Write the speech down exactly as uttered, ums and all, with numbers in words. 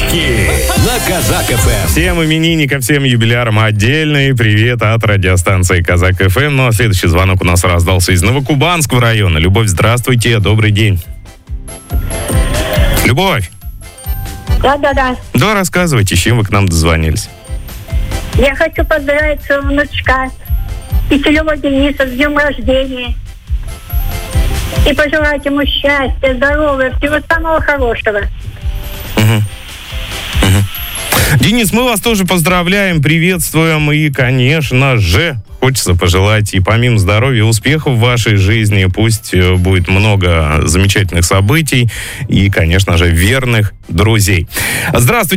Подарки на Казак эф эм. Всем именинникам, всем юбилярам отдельный привет от радиостанции Казак эф эм. Ну а следующий звонок у нас раздался из Новокубанского района. Любовь, здравствуйте, добрый день. Любовь. Да-да-да. Да, рассказывайте, с чем вы к нам дозвонились. Я хочу поздравить своего внучка Киселева Дениса с днем рождения. И пожелать ему счастья, здоровья, всего самого хорошего. Угу. Угу. Денис, мы вас тоже поздравляем, приветствуем. И, конечно же, хочется пожелать и помимо здоровья, успехов в вашей жизни. Пусть будет много замечательных событий и, конечно же, верных друзей. Здравствуйте.